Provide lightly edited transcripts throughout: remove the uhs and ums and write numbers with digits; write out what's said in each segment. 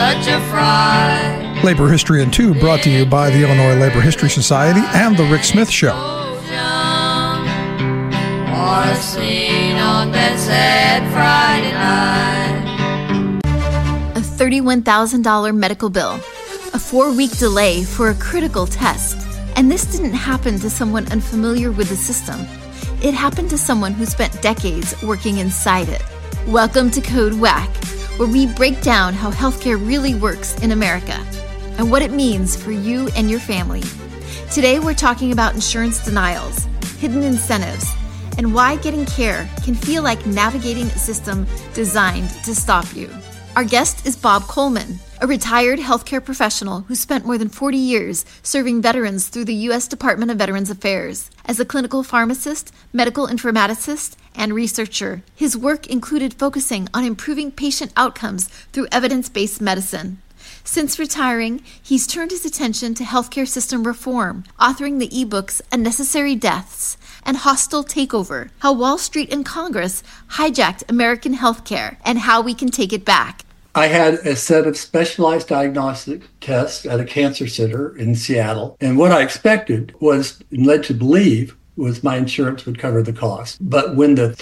such a fright. Labor History in 2 brought to you by the Illinois Labor History Society and The Rick Smith Show. Or a scene on that sad Friday night. A $31,000 medical bill, a 4-week delay for a critical test. And this didn't happen to someone unfamiliar with the system. It happened to someone who spent decades working inside it. Welcome to Code Whack, where we break down how healthcare really works in America and what it means for you and your family. Today we're talking about insurance denials, hidden incentives, and why getting care can feel like navigating a system designed to stop you. Our guest is Bob Coleman, a retired healthcare professional who spent more than 40 years serving veterans through the U.S. Department of Veterans Affairs. As a clinical pharmacist, medical informaticist, and researcher, his work included focusing on improving patient outcomes through evidence-based medicine. Since retiring, he's turned his attention to healthcare system reform, authoring the ebooks Unnecessary Deaths and Hostile Takeover, How Wall Street and Congress Hijacked American Healthcare and How We Can Take It Back. I had a set of specialized diagnostic tests at a cancer center in Seattle. And what I expected was, and led to believe, was my insurance would cover the cost. But when the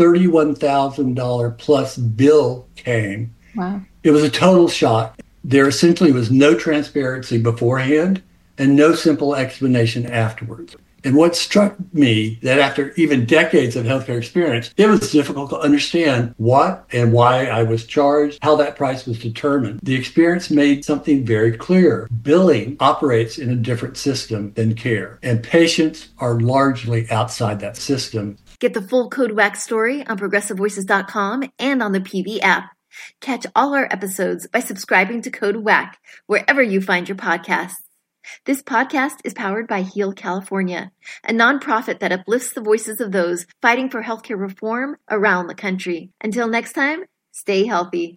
$31,000 plus bill came, Wow. It was a total shock. There essentially was no transparency beforehand and no simple explanation afterwards. And what struck me that after even decades of healthcare experience, it was difficult to understand what and why I was charged, how that price was determined. The experience made something very clear. Billing operates in a different system than care, and patients are largely outside that system. Get the full Code Whack story on ProgressiveVoices.com and on the PV app. Catch all our episodes by subscribing to Code Whack wherever you find your podcasts. This podcast is powered by Heal California, a nonprofit that uplifts the voices of those fighting for healthcare reform around the country. Until next time, stay healthy.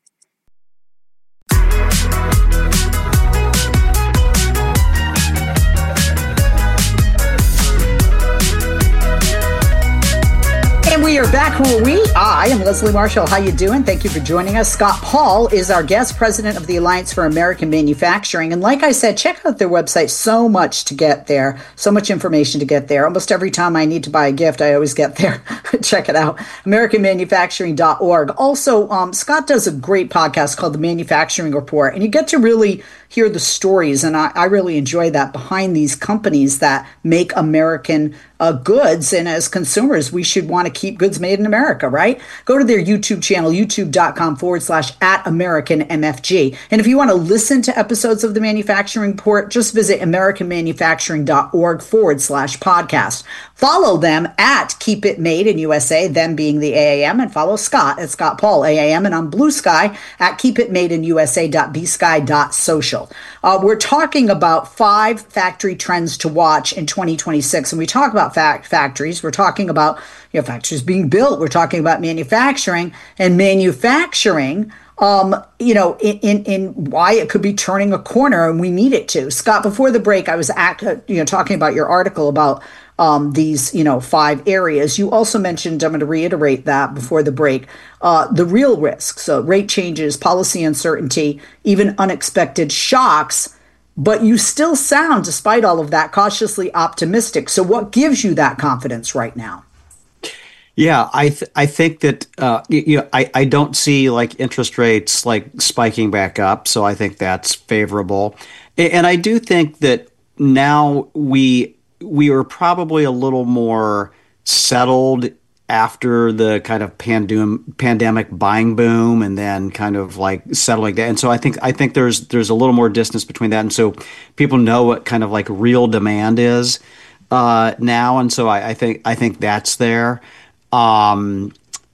And we are back. Who are we? I am Leslie Marshall. How you doing? Thank you for joining us. Scott Paul is our guest, president of the Alliance for American Manufacturing. And like I said, check out their website. So much to get there. So much information to get there. Almost every time I need to buy a gift, I always get there. Check it out. AmericanManufacturing.org. Also, Scott does a great podcast called The Manufacturing Report. And you get to really hear the stories. And I really enjoy that behind these companies that make American goods. And as consumers, we should want to keep goods made in America, right? Go to their YouTube channel, youtube.com/@AmericanMFG. And if you want to listen to episodes of the Manufacturing Report, just visit AmericanManufacturing.org/podcast. Follow them at Keep It Made in USA, them being the AAM, and follow Scott at Scott Paul AAM, and on Blue Sky at keepitmadeinusa.bsky.social. We're talking about 5 factory trends to watch in 2026, and we talk about factories. We're talking about factories being built. We're talking about manufacturing and manufacturing. In why it could be turning a corner, and we need it to. Scott, before the break, I was talking about your article about these 5 areas. You also mentioned, I'm going to reiterate that before the break, the real risks, so rate changes, policy uncertainty, even unexpected shocks. But you still sound, despite all of that, cautiously optimistic. So what gives you that confidence right now? Yeah, I think that I don't see like interest rates like spiking back up, so I think that's favorable, and I do think that now we are probably a little more settled after the kind of pandemic buying boom, and then kind of like settling that. And so I think there's a little more distance between that, and so people know what kind of like real demand is now, and so I think that's there. But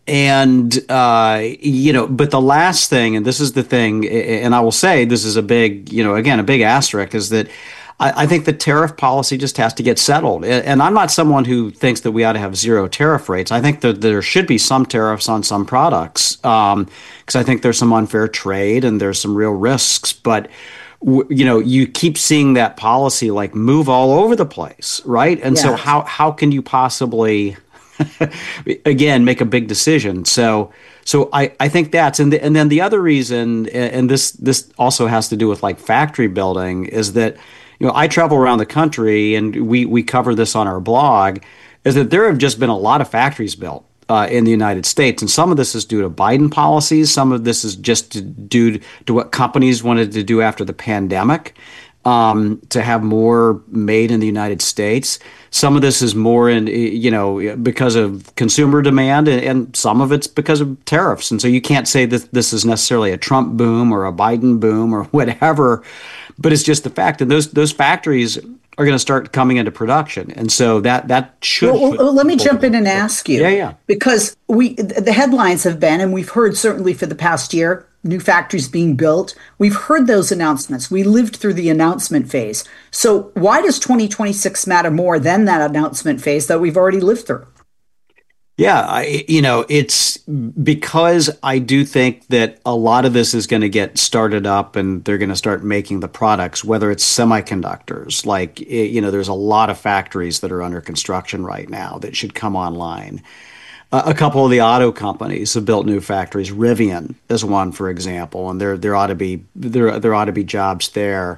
the last thing, and this is the thing, and I will say this is a big, a big asterisk, is that I think the tariff policy just has to get settled. And I'm not someone who thinks that we ought to have zero tariff rates. I think that there should be some tariffs on some products, because I think there's some unfair trade and there's some real risks. But you keep seeing that policy like move all over the place, right? And so how can you possibly again make a big decision? So So I think that's and then the other reason, and this also has to do with like factory building, is that I travel around the country and we cover this on our blog, is that there have just been a lot of factories built in the United States, and some of this is due to Biden policies, some of this is just due to what companies wanted to do after the pandemic. To have more made in the United States. Some of this is more because of consumer demand, and some of it's because of tariffs. And so you can't say that this is necessarily a Trump boom or a Biden boom or whatever, but it's just the fact that those factories are going to start coming into production. And so that should... Well, let me jump in and ask you. Yeah. Because the headlines have been, and we've heard certainly for the past year, new factories being built. We've heard those announcements. We lived through the announcement phase. So why does 2026 matter more than that announcement phase that we've already lived through? Yeah, it's because I do think that a lot of this is going to get started up and they're going to start making the products, whether it's semiconductors. Like, there's a lot of factories that are under construction right now that should come online. A couple of the auto companies have built new factories. Rivian is one, for example, and there ought to be jobs there.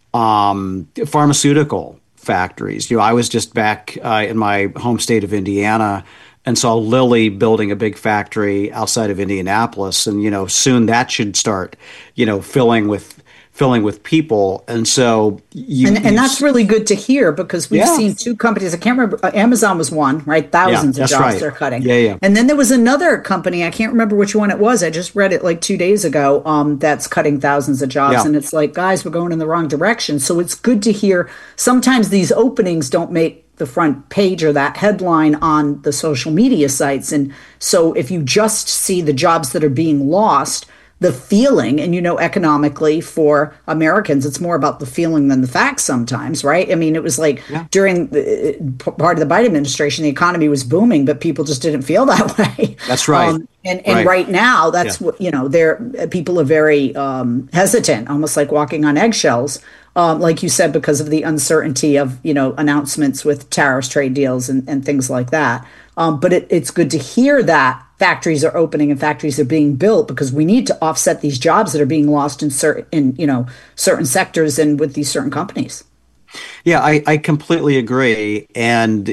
Pharmaceutical factories. I was just back in my home state of Indiana and saw Lilly building a big factory outside of Indianapolis, and soon that should start filling with people. And so and that's really good to hear, because we've seen two companies. I can't remember. Amazon was one, right? Thousands of jobs they're cutting. Yeah. And then there was another company. I can't remember which one it was. I just read it like 2 days ago. That's cutting thousands of jobs. Yeah. And it's like, guys, we're going in the wrong direction. So it's good to hear. Sometimes these openings don't make the front page or that headline on the social media sites. And so if you just see the jobs that are being lost, the feeling, and economically for Americans, it's more about the feeling than the facts sometimes, right? I mean, it was like during part of the Biden administration, the economy was booming, but people just didn't feel that way. That's right. And right now, that's what, people are very hesitant, almost like walking on eggshells, like you said, because of the uncertainty of, announcements with tariffs, trade deals, and things like that. But it's good to hear that factories are opening and factories are being built, because we need to offset these jobs that are being lost in certain sectors and with these certain companies. Yeah, I completely agree. And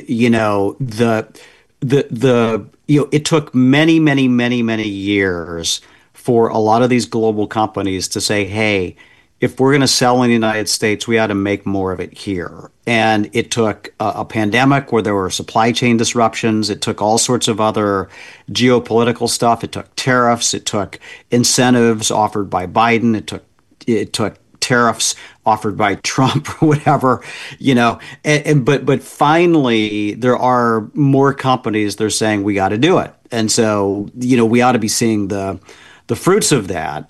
it took many years for a lot of these global companies to say, hey, if we're going to sell in the United States, we ought to make more of it here. And it took a pandemic where there were supply chain disruptions. It took all sorts of other geopolitical stuff. It took tariffs. It took incentives offered by Biden. It took tariffs offered by Trump or whatever, but finally there are more companies that are saying we got to do it. And so, we ought to be seeing the fruits of that,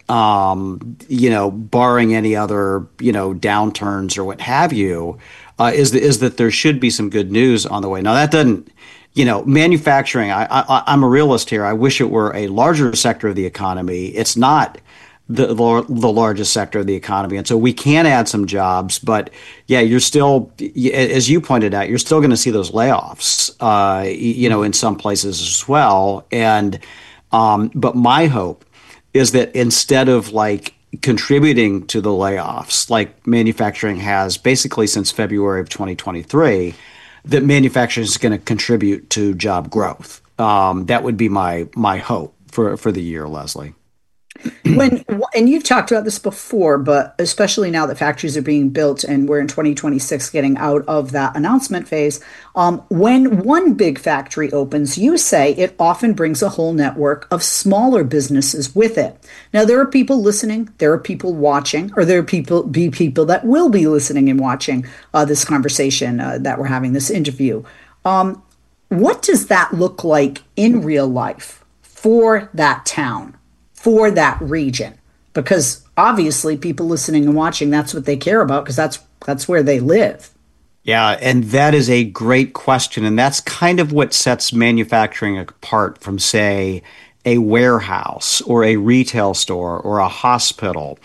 barring any other, downturns or what have you, is that there should be some good news on the way. Now, that doesn't, manufacturing, I'm a realist here. I wish it were a larger sector of the economy. It's not the largest sector of the economy. And so we can add some jobs, but you're still, as you pointed out, you're still going to see those layoffs, in some places as well. And, but my hope is that instead of contributing to the layoffs, like manufacturing has basically since February of 2023, that manufacturing is going to contribute to job growth. That would be my hope for the year, Leslie. And you've talked about this before, but especially now that factories are being built and we're in 2026 getting out of that announcement phase, when one big factory opens, you say it often brings a whole network of smaller businesses with it. Now, there are people listening, there are people watching, or there are people that will be listening and watching this conversation that we're having, this interview. What does that look like in real life for that town, for that region? Because obviously people listening and watching, that's what they care about, because that's where they live. Yeah, and that is a great question. And that's kind of what sets manufacturing apart from, say, a warehouse or a retail store or a hospital,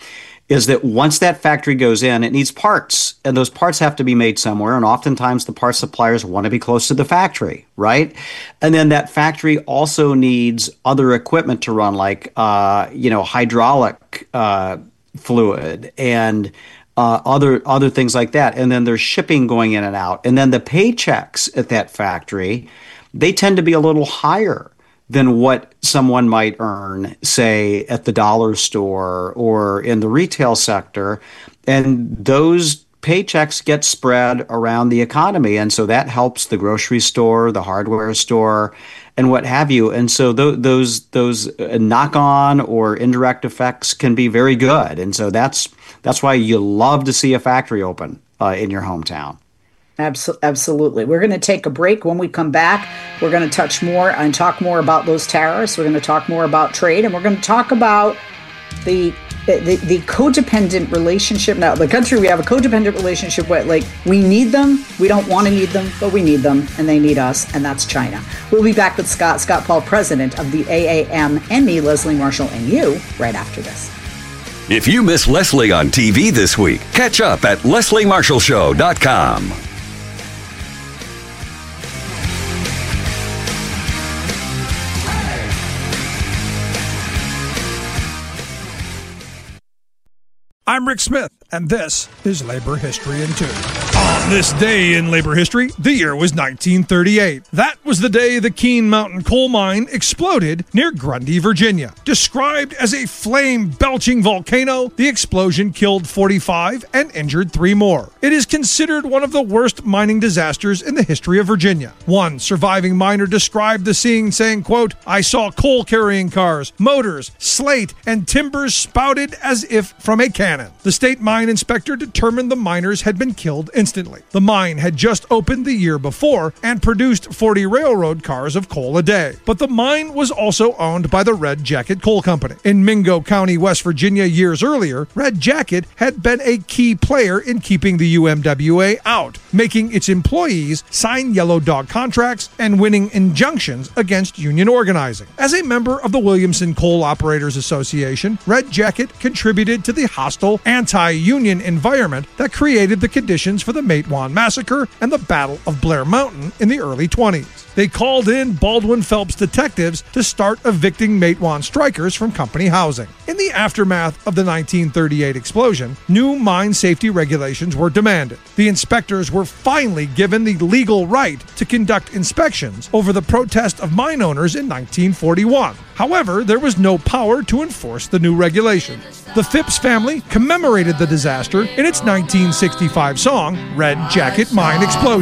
is that once that factory goes in, it needs parts, and those parts have to be made somewhere. And oftentimes the parts suppliers want to be close to the factory, right? And then that factory also needs other equipment to run, like, hydraulic fluid and other things like that. And then there's shipping going in and out. And then the paychecks at that factory, they tend to be a little higher than what someone might earn, say, at the dollar store or in the retail sector. And those paychecks get spread around the economy. And so that helps the grocery store, the hardware store, and what have you. And so those knock-on or indirect effects can be very good. And so that's why you love to see a factory open in your hometown. Absolutely. We're going to take a break. When we come back, we're going to touch more and talk more about those tariffs. We're going to talk more about trade, and we're going to talk about the codependent relationship. Now, the country, we have a codependent relationship with, like, we need them, we don't want to need them, but we need them, and they need us, and that's China. We'll be back with Scott Paul, president of the AAM, and me, Leslie Marshall, and you, right after this. If you miss Leslie on TV this week, catch up at lesliemarshallshow.com. I'm Rick Smith, and this is Labor History in 2. On this day in labor history, the year was 1938. That was the day the Keene Mountain coal mine exploded near Grundy, Virginia. Described as a flame-belching volcano, the explosion killed 45 and injured 3 more. It is considered one of the worst mining disasters in the history of Virginia. One surviving miner described the scene saying, quote, "I saw coal-carrying cars, motors, slate, and timbers spouted as if from a cannon. The state mine inspector determined the miners had been killed instantly. The mine had just opened the year before and produced 40 railroad cars of coal a day. But the mine was also owned by the Red Jacket Coal Company. In Mingo County, West Virginia, years earlier, Red Jacket had been a key player in keeping the UMWA out, making its employees sign yellow dog contracts and winning injunctions against union organizing. As a member of the Williamson Coal Operators Association, Red Jacket contributed to the hostile anti-union environment that created the conditions for the Matewan Massacre and the Battle of Blair Mountain in the early 20s. They called in Baldwin Phelps detectives to start evicting Matewan strikers from company housing. In the aftermath of the 1938 explosion, new mine safety regulations were demanded. The inspectors were finally given the legal right to conduct inspections over the protest of mine owners in 1941. However, there was no power to enforce the new regulations. The Phipps family commemorated the disaster in its 1965 song, Red Jacket Mine Explosion.